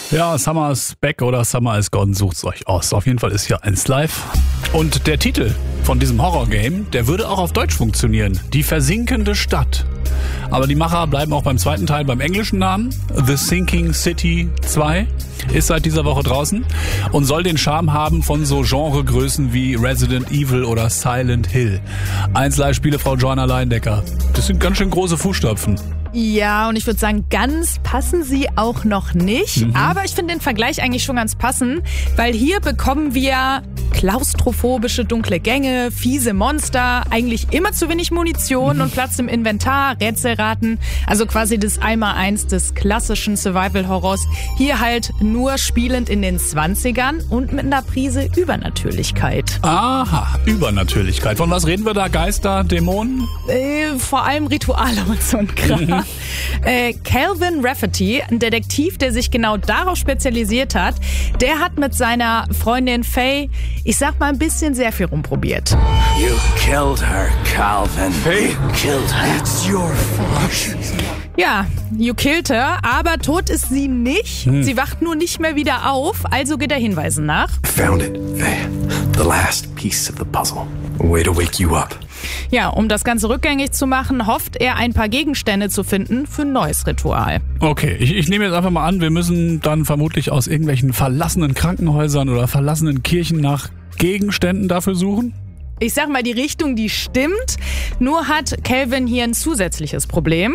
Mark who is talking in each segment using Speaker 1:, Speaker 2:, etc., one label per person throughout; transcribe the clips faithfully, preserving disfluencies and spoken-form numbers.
Speaker 1: Ja, Summer is back oder Summer is gone, sucht's euch aus. Auf jeden Fall ist hier eins live. Und der Titel von diesem Horror-Game, der würde auch auf Deutsch funktionieren. Die versinkende Stadt. Aber die Macher bleiben auch beim zweiten Teil beim englischen Namen. The Sinking City zwei ist seit dieser Woche draußen und soll den Charme haben von so Genregrößen wie Resident Evil oder Silent Hill. Eins live Spiele Frau Joanna Leindecker. Das sind ganz schön große Fußstapfen.
Speaker 2: Ja, und ich würde sagen, ganz passen sie auch noch nicht. Mhm. Aber ich finde den Vergleich eigentlich schon ganz passend, weil hier bekommen wir klaustrophobische dunkle Gänge, fiese Monster, eigentlich immer zu wenig Munition mhm. und Platz im Inventar, Rätselraten. Also quasi das Einmaleins des klassischen Survival-Horrors. Hier halt nur spielend in den zwanzigern und mit einer Prise Übernatürlichkeit.
Speaker 1: Aha, Übernatürlichkeit. Von was reden wir da? Geister, Dämonen?
Speaker 2: Äh, vor allem Rituale und so ein Kram. Mhm. Äh, Calvin Rafferty, ein Detektiv, der sich genau darauf spezialisiert hat, der hat mit seiner Freundin Faye, ich sag mal, ein bisschen sehr viel rumprobiert.
Speaker 3: You killed her, Calvin.
Speaker 1: Faye?
Speaker 3: You killed her. It's your fault.
Speaker 2: Ja, you killed her, aber tot ist sie nicht. Hm. Sie wacht nur nicht mehr wieder auf, also geht er Hinweisen nach.
Speaker 3: Found it, Faye. The last piece of the puzzle. A way to wake you up.
Speaker 2: Ja, um das Ganze rückgängig zu machen, hofft er, ein paar Gegenstände zu finden für ein neues Ritual.
Speaker 1: Okay, ich, ich nehme jetzt einfach mal an, wir müssen dann vermutlich aus irgendwelchen verlassenen Krankenhäusern oder verlassenen Kirchen nach Gegenständen dafür suchen?
Speaker 2: Ich sag mal, die Richtung, die stimmt. Nur hat Calvin hier ein zusätzliches Problem.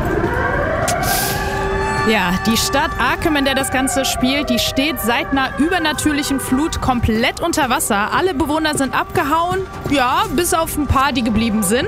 Speaker 2: Ja, die Stadt Arkham, in der das Ganze spielt, die steht seit einer übernatürlichen Flut komplett unter Wasser. Alle Bewohner sind abgehauen, ja, bis auf ein paar, die geblieben sind.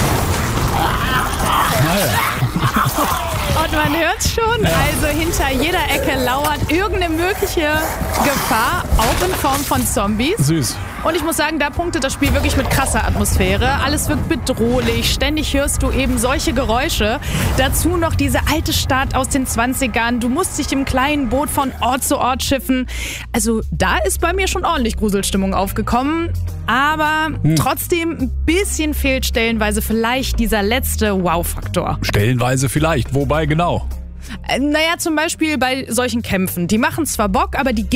Speaker 2: Und man hört's schon, also hinter jeder Ecke lauert irgendeine mögliche Gefahr, auch in Form von Zombies.
Speaker 1: Süß.
Speaker 2: Und ich muss sagen, da punktet das Spiel wirklich mit krasser Atmosphäre. Alles wirkt bedrohlich, ständig hörst du eben solche Geräusche. Dazu noch diese alte Stadt aus den zwanzigern. Du musst dich im kleinen Boot von Ort zu Ort schiffen. Also da ist bei mir schon ordentlich Gruselstimmung aufgekommen. Aber hm. trotzdem ein bisschen fehlt stellenweise vielleicht dieser letzte Wow-Faktor.
Speaker 1: Stellenweise vielleicht, wobei genau?
Speaker 2: Naja, zum Beispiel bei solchen Kämpfen. Die machen zwar Bock, aber die